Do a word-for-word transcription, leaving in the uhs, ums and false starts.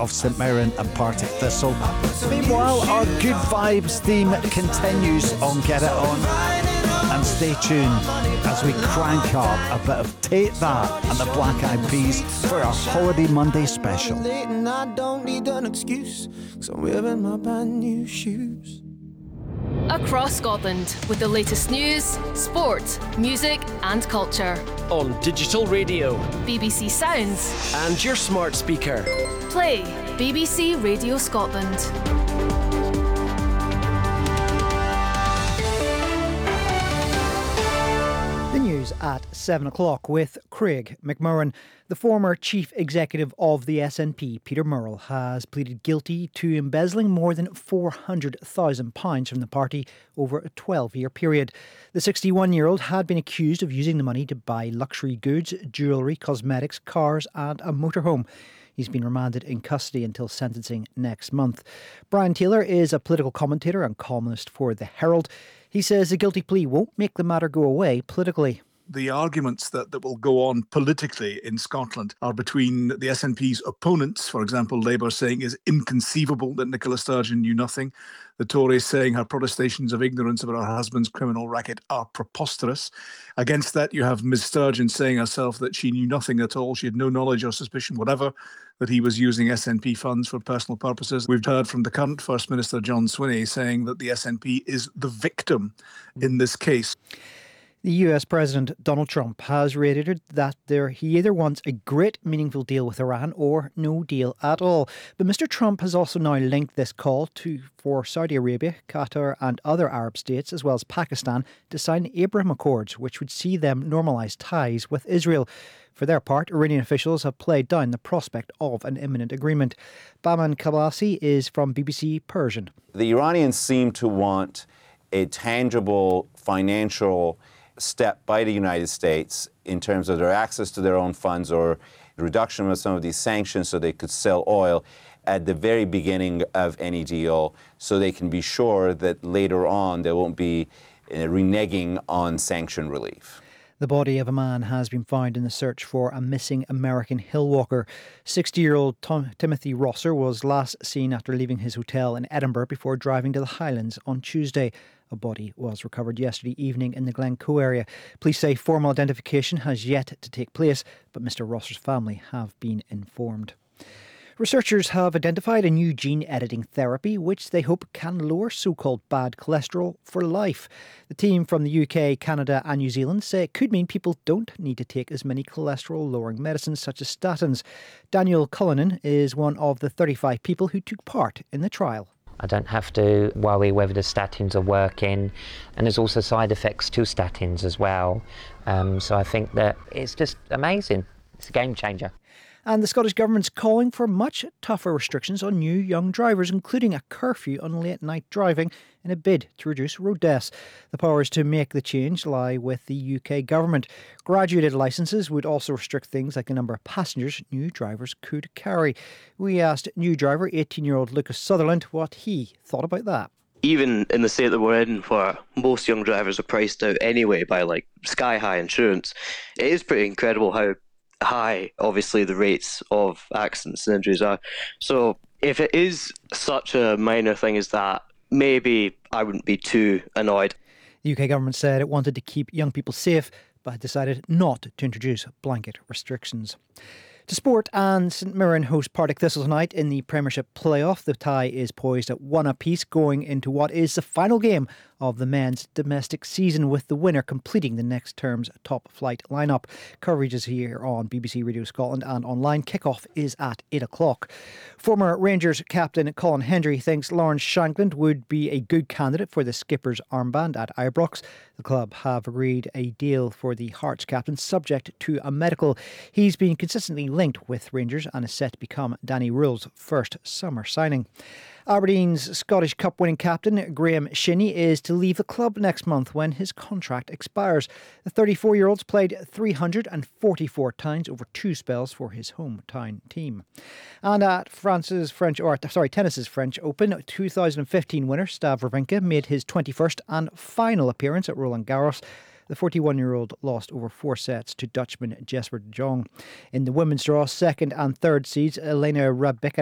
of St Mirren and Partick Thistle. Meanwhile, our Good Vibes theme continues on Get It On. And stay tuned as we crank up a bit of Take That and the Black Eyed Peas for our Holiday Monday special. And I don't need an excuse, 'cause I'm wearing my brand new shoes. Across Scotland with the latest news, sport, music and culture. On digital radio, B B C Sounds and your smart speaker. Play B B C Radio Scotland. The news at seven o'clock with Craig McMurran. The former chief executive of the S N P, Peter Murrell, has pleaded guilty to embezzling more than four hundred thousand pounds from the party over a twelve-year period. The sixty-one-year-old had been accused of using the money to buy luxury goods, jewellery, cosmetics, cars and a motorhome. He's been remanded in custody until sentencing next month. Brian Taylor is a political commentator and columnist for The Herald. He says the guilty plea won't make the matter go away politically. The arguments that, that will go on politically in Scotland are between the S N P's opponents, for example, Labour saying it's inconceivable that Nicola Sturgeon knew nothing, the Tories saying her protestations of ignorance about her husband's criminal racket are preposterous. Against that, you have Miz Sturgeon saying herself that she knew nothing at all, she had no knowledge or suspicion whatever that he was using S N P funds for personal purposes. We've heard from the current First Minister, John Swinney, saying that the S N P is the victim in this case. The U S President Donald Trump has reiterated that there he either wants a great meaningful deal with Iran or no deal at all. But Mister Trump has also now linked this call to for Saudi Arabia, Qatar and other Arab states, as well as Pakistan, to sign Abraham Accords, which would see them normalise ties with Israel. For their part, Iranian officials have played down the prospect of an imminent agreement. Baman Kabasi is from B B C Persian. The Iranians seem to want a tangible financial step by the United States in terms of their access to their own funds or the reduction of some of these sanctions so they could sell oil at the very beginning of any deal so they can be sure that later on there won't be uh, reneging on sanction relief. The body of a man has been found in the search for a missing American hill walker. sixty-year-old Tom- Timothy Rosser was last seen after leaving his hotel in Edinburgh before driving to the Highlands on Tuesday. A body was recovered yesterday evening in the Glencoe area. Police say formal identification has yet to take place, but Mister Rosser's family have been informed. Researchers have identified a new gene editing therapy which they hope can lower so-called bad cholesterol for life. The team from the U K, Canada and New Zealand say it could mean people don't need to take as many cholesterol-lowering medicines such as statins. Daniel Cullinan is one of the thirty-five people who took part in the trial. I don't have to worry whether the statins are working, and there's also side effects to statins as well. Um, so I think that it's just amazing. It's a game changer. And the Scottish Government's calling for much tougher restrictions on new young drivers, including a curfew on late night driving in a bid to reduce road deaths. The powers to make the change lie with the U K Government. Graduated licences would also restrict things like the number of passengers new drivers could carry. We asked new driver eighteen-year-old Lucas Sutherland what he thought about that. Even in the state that we're in, where most young drivers are priced out anyway by like sky-high insurance, it is pretty incredible how high, obviously, the rates of accidents and injuries are. So if it is such a minor thing as that, maybe I wouldn't be too annoyed. The U K Government said it wanted to keep young people safe, but had decided not to introduce blanket restrictions. To sport, and St Mirren host Partick Thistle tonight in the Premiership playoff. The tie is poised at one apiece going into what is the final game of the men's domestic season, with the winner completing the next term's top flight lineup. Coverage is here on B B C Radio Scotland and online. Kickoff is at eight o'clock. Former Rangers captain Colin Hendry thinks Lawrence Shankland would be a good candidate for the skipper's armband at Ibrox. The club have agreed a deal for the Hearts captain subject to a medical. He's been consistently linked with Rangers and is set to become Danny Rule's first summer signing. Aberdeen's Scottish Cup winning captain Graham Shinney is to leave the club next month when his contract expires. The thirty-four-year-old's played three hundred forty-four times over two spells for his hometown team. And at France's French, or sorry, tennis's French Open, two thousand fifteen winner Stav Wawrinka made his twenty-first and final appearance at Roland Garros. The forty-one-year-old lost over four sets to Dutchman Jesper de Jong. In the women's draw, second and third seeds Elena Rybakina